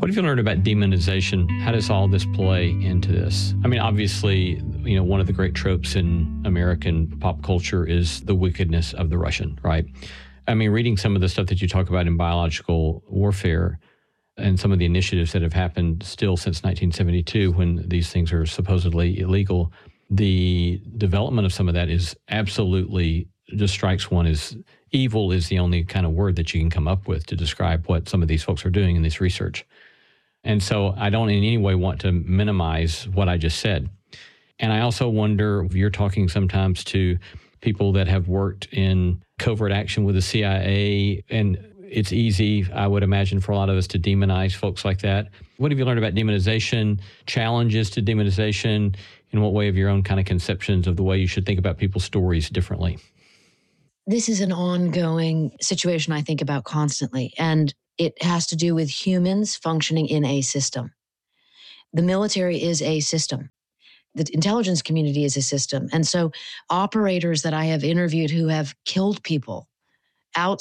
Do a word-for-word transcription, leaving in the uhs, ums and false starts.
What have you learned about demonization? How does all this play into this? I mean, obviously, you know, one of the great tropes in American pop culture is the wickedness of the Russian, right? I mean, reading some of the stuff that you talk about in biological warfare and some of the initiatives that have happened still since nineteen seventy-two, when these things are supposedly illegal, the development of some of that is absolutely just strikes one as evil is the only kind of word that you can come up with to describe what some of these folks are doing in this research. And so I don't in any way want to minimize what I just said. And I also wonder, you're talking sometimes to people that have worked in covert action with the C I A, and it's easy, I would imagine, for a lot of us to demonize folks like that. What have you learned about demonization, challenges to demonization, in what way of your own kind of conceptions of the way you should think about people's stories differently? This is an ongoing situation I think about constantly, and it has to do with humans functioning in a system. The military is a system. The intelligence community is a system. And so operators that I have interviewed who have killed people out